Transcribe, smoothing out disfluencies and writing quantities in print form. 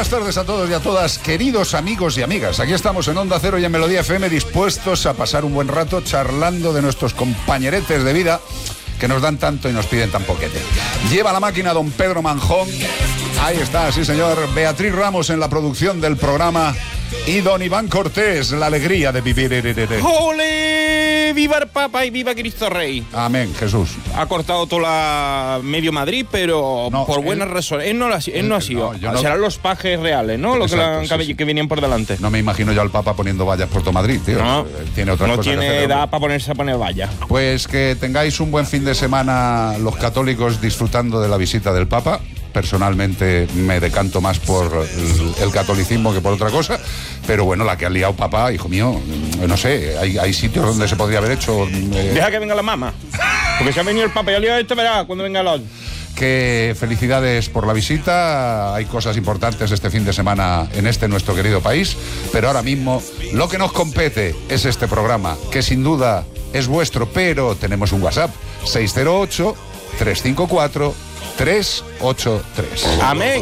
buenas tardes a todos y a todas, queridos amigos y amigas. Aquí estamos en Onda Cero y en Melodía FM, dispuestos a pasar un buen rato charlando de nuestros compañeretes de vida que nos dan tanto y nos piden tan poquete. Lleva la máquina don Pedro Manjón. Ahí está, sí señor. Beatriz Ramos en la producción del programa. Y don Iván Cortés, la alegría de vivir. ¡Ole! ¡Viva el Papa y viva Cristo Rey! Amén, Jesús. Ha cortado toda la medio Madrid, pero no, por buenas razones. Él no ha sido. No, serán los pajes reales, ¿no? Exacto, Que venían por delante. No me imagino yo al Papa poniendo vallas por todo Madrid, tío. No, tiene otras cosas que hacer. edad para ponerse a poner vallas. Pues que tengáis un buen fin de semana los católicos disfrutando de la visita del Papa. Personalmente me decanto más por el catolicismo que por otra cosa, pero bueno, la que ha liado papá, hijo mío, no sé, hay sitios donde se podría haber hecho... Deja que venga la mamá, porque si ha venido el Papa y ha liado esto, verá cuando venga el otro. Que felicidades por la visita, hay cosas importantes este fin de semana en este nuestro querido país, pero ahora mismo lo que nos compete es este programa, que sin duda es vuestro, pero tenemos un WhatsApp, 608-354-383. Amén.